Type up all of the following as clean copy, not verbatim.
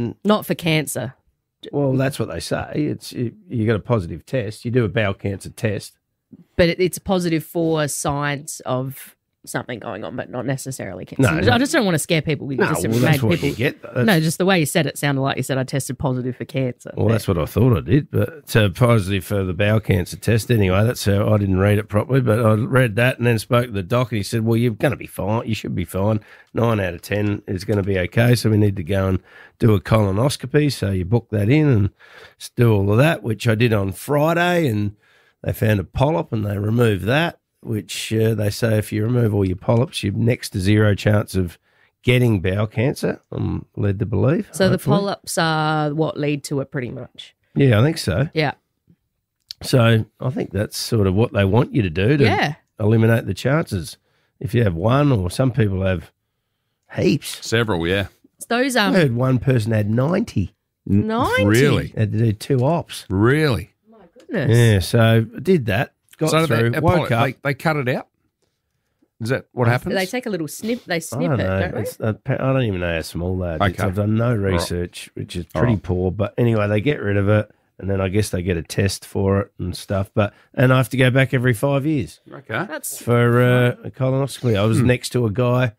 And Not for cancer. well, that's what they say. You got a positive test. You do a bowel cancer test. But it's positive for signs of something going on, but not necessarily cancer. No. I just don't want to scare people. That's what you get. No, just the way you said it sounded like you said I tested positive for cancer. Well, that's what I thought I did, but it's positive for the bowel cancer test anyway. That's how I didn't read it properly, but I read that and then spoke to the doc and he said, well, you're going to be fine. You should be fine. 9 out of 10 is going to be okay, so we need to go and do a colonoscopy. So you book that in and do all of that, which I did on Friday, and they found a polyp and they removed that, which they say if you remove all your polyps, you're next to zero chance of getting bowel cancer, I'm led to believe. So hopefully. the polyps are what lead to it pretty much. Yeah, I think so. Yeah. So I think that's sort of what they want you to do to eliminate the chances. If you have one, or some people have heaps. Several, yeah. It's those I heard one person had 90. 90? Really? Had to do 2 ops. Really? Goodness. Yeah, so I did that. Got So through, woke up. they cut it out? Is that what happens? They take a little snip. They I snip don't it, know. don't they? I don't even know how small they are. Okay. I've done no research, which is pretty poor. But anyway, they get rid of it, and then I guess they get a test for it and stuff. And I have to go back every 5 years Okay. That's for a colonoscopy. I was next to a guy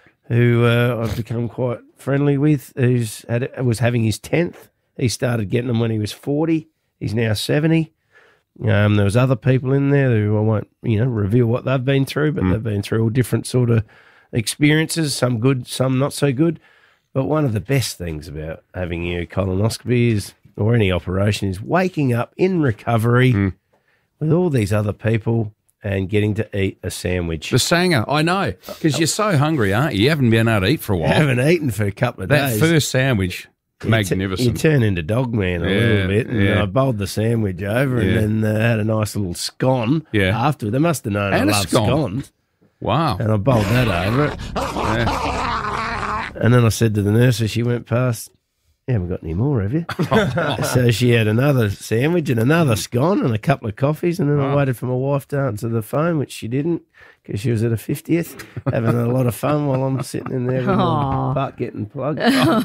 who I've become quite friendly with, was having his 10th. He started getting them when he was 40. He's now 70. There was other people in there who I won't, reveal what they've been through, but they've been through all different sort of experiences, some good, some not so good. But one of the best things about having your colonoscopy or any operation is waking up in recovery with all these other people and getting to eat a sandwich. The Sanger, I know, because you're so hungry, aren't you? You haven't been able to eat for a while. I haven't eaten for a couple of That days. first sandwich, magnificent. You turn into dog man a little bit, and I bowled the sandwich over, and then had a nice little scone after. They must have known And I a love scone. scones, Wow. and I bowled that over it. And then I said to the nurse as she went past, "You haven't got any more, have you?" So she had another sandwich and another scone and a couple of coffees, and then I waited for my wife to answer the phone, which she didn't, because she was at her 50th, having a lot of fun while I'm sitting in there with my butt getting plugged.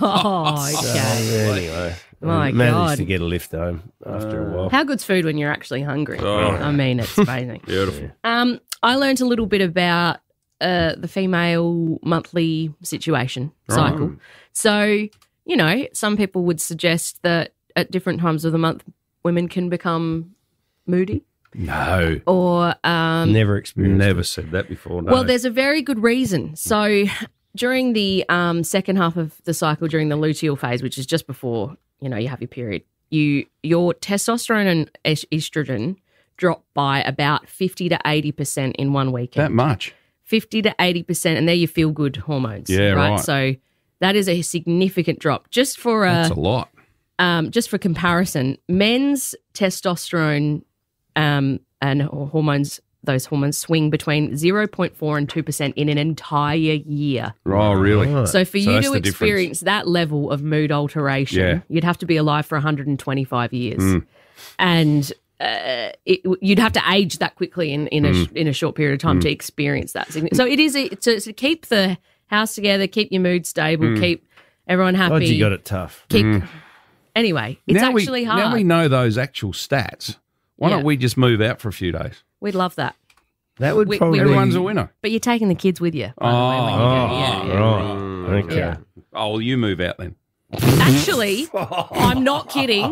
Oh, So okay. anyway, My I managed God. to get a lift home after a while. How good's food when you're actually hungry? I mean, it's amazing. Beautiful. I learned a little bit about the female monthly situation cycle. So, some people would suggest that at different times of the month, women can become moody No. or Never experienced Never said that before. No. well, there's a very good reason. So during the second half of the cycle, during the luteal phase, which is just before, you have your period, your testosterone and estrogen drop by about 50 to 80% in 1 weekend. that much. 50 to 80%, and they're your feel-good hormones. Yeah, right. So that is a significant drop. Just for That's a lot. just for comparison, men's testosterone and hormones, those hormones swing between 0.4 and 2% in an entire year. Oh, really? Right. So for you that's to the difference. experience that level of mood alteration, you'd have to be alive for 125 years. And you'd have to age that quickly in a short period of time to experience that. So it is to keep the house together, keep your mood stable, keep everyone happy. God, you got it tough. Anyway, it's actually hard. Now we know those actual stats. Why don't we just move out for a few days? We'd love that. That would We- probably... Everyone's a winner. But you're taking the kids with you. By the way, when you go. Yeah. Right. Okay. Yeah. Oh, well, you move out then. Actually, I'm not kidding.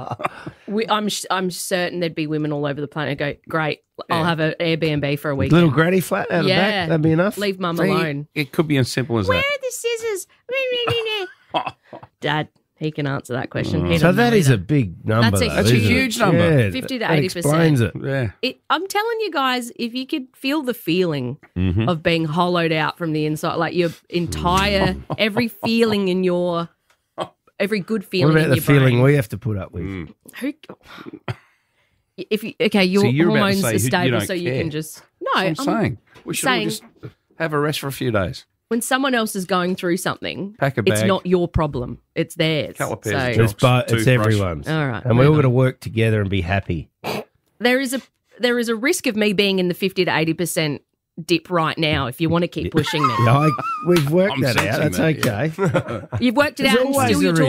I'm certain there'd be women all over the planet who go, great, I'll have an Airbnb for a week. Little granny flat out the back, that'd be enough. Leave mum See, alone. It could be as simple as Where that. are the scissors? Dad, he can answer that question. He So doesn't that know is either. a big number. That's a though, That's a isn't it? huge number. Yeah, 50 to that 80%. explains it. Yeah. I'm telling you guys, if you could feel the feeling of being hollowed out from the inside, like your entire, every feeling in your, every good What feeling about in the your feeling brain. we have to put up with? Who, if you, okay, your So you're about to hormones say are you stable, don't so you care. can just no. I'm saying we should all saying- just have a rest for a few days. when someone else is going through something, Pack a it's bag. not your problem; it's theirs. Couple of pairs of So jocks. It's Toothbrush. everyone's. All right, And we all move got to work together and be happy. there is a risk of me being in the 50 to 80% dip right now. If you want to keep pushing me, Yeah, we've worked I'm that out. sensing That's that, okay. you've worked it There's out, and always still a you're risk.